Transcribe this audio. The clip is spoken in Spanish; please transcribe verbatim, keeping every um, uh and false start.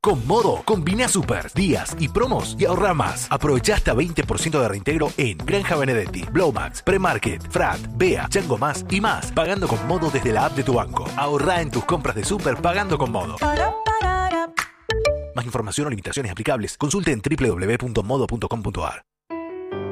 Con Modo, combina super, días y promos y ahorra más. Aprovecha hasta veinte por ciento de reintegro en Granja Benedetti, Blowmax, Premarket, Frat, Bea, Chango Más y más. Pagando con Modo desde la app de tu banco. Ahorra en tus compras de super pagando con Modo. Más información o limitaciones aplicables. Consulte en doble u doble u doble u punto modo punto com punto a r.